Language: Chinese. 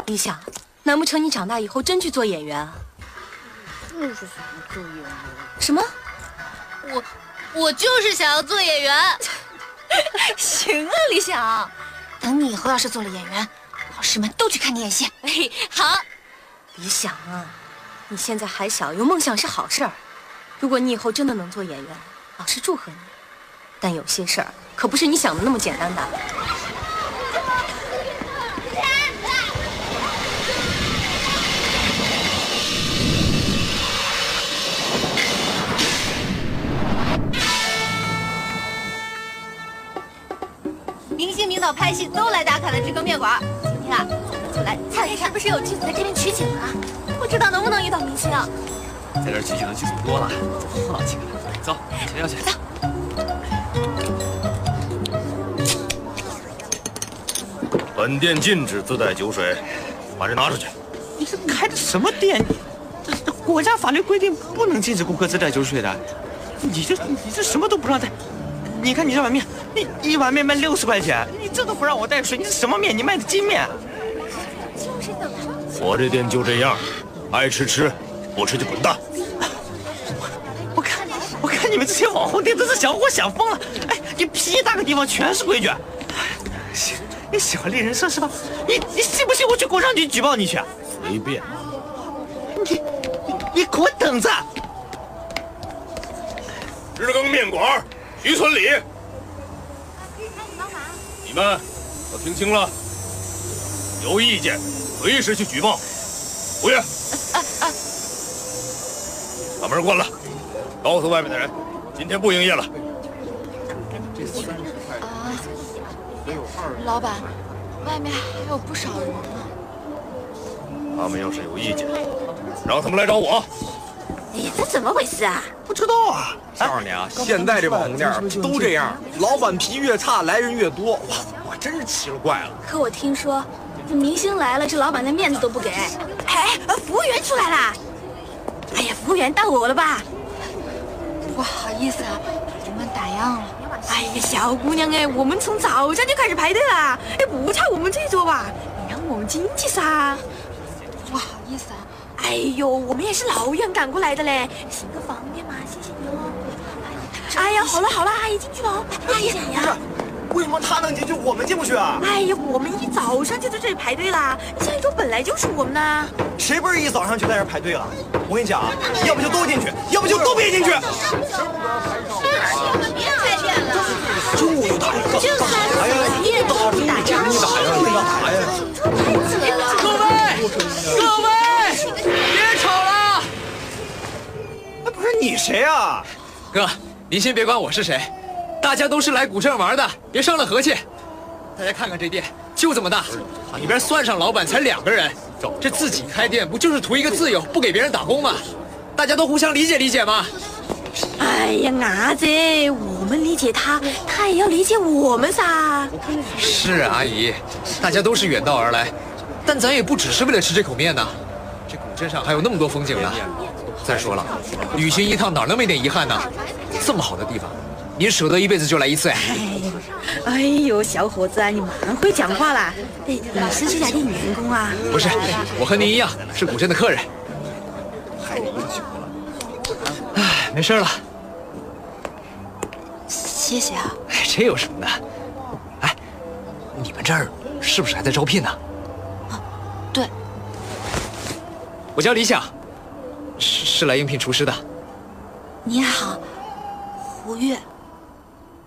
李想，难不成你长大以后真去做演员啊？ 就是想做演员。 什么？ 我就是想要做演员。 行啊，李想， 等你以后要是做了演员，老师们都去看你演戏。 哎，好。李想啊，你现在还小，有梦想是好事儿。如果你以后真的能做演员，老师祝贺你。但有些事儿可不是你想的那么简单的。 明星明导拍戏都来打卡的知更面馆，今天啊，咱们就来看一看，是不是有剧组在这边取景啊？不知道能不能遇到明星啊？ 在这取景的剧组多了，好几个。走，前要去。 走。 本店禁止自带酒水，把人拿出去。 你这开的什么店？这国家法律规定不能禁止顾客自带酒水的。你这什么都不让带。你看你这碗面，你一碗面卖60块钱，你这都不让我带水，你是什么面？你卖的筋面？ 我这店就这样，爱吃吃，不吃就滚蛋。 我看你们这些网红店都是想活想疯了。哎，你屁大个地方全是规矩。你喜欢猎人设是吧？你信不信我去工商局举报你去？ 随便。 你给我等着！ 知更面馆，徐村里，你们都听清了，有意见随时去举报。服务员，把门关了，告诉外面的人，今天不营业了。 老板，外面还有不少人呢。 他们要是有意见，让他们来找我。 哎，这怎么回事啊？ 不知道啊。 告诉你啊，现在这网红店都这样，老板脾气越差，来人越多。我真是奇了怪了。 可我听说，这明星来了，这老板的面子都不给。 哎，服务员出来了。哎呀，服务员到我了吧？不好意思啊，我们打烊了。哎呀，小姑娘哎，我们从早上就开始排队了。哎，不差我们这桌吧？你让我们进去噻。不好意思啊。哎呦，我们也是老远赶过来的嘞，行个方便嘛，谢谢你哦。哎呀，好了好了，阿姨进去了哦。阿姨讲呀。 为什么他能进去，我们进不去啊？ 哎呀，我们一早上就在这里排队啦，下一桌本来就是我们的。 谁不是一早上就在这排队了？我跟你讲啊，要不就都进去，要不就都别进去。 别开店了， 就打一个， 就开店不打烊。 你打呀，你打呀！ 各位，别吵了！ 哎，不是你谁啊？ 哥，您先别管我是谁，大家都是来古镇玩的，别伤了和气。大家看看这店，就这么大，里边算上老板才2个人。这自己开店不就是图一个自由，不给别人打工吗？大家都互相理解理解嘛。 哎呀，伢子，我们理解他，他也要理解我们噻。 是啊，阿姨，大家都是远道而来，但咱也不只是为了吃这口面呢。这古镇上还有那么多风景呢。再说了，旅行一趟哪能没点遗憾呢？这么好的地方，您舍得一辈子就来一次呀？ 哎呦，小伙子啊，你蛮会讲话啦。哎，你是这家店员工啊？ 不是，我和您一样是古镇的客人。哎，没事了。 谢谢啊。 哎，这有什么的？哎，你们这儿是不是还在招聘呢？ 啊，对。 我叫李想，是来应聘厨师的。 你好，胡月。